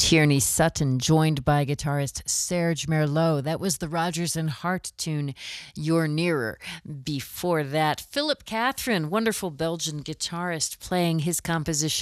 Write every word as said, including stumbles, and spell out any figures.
Tierney Sutton, joined by guitarist Serge Merlot. That was the Rodgers and Hart tune, You're Nearer. Before that, Philip Catherine, wonderful Belgian guitarist, playing his composition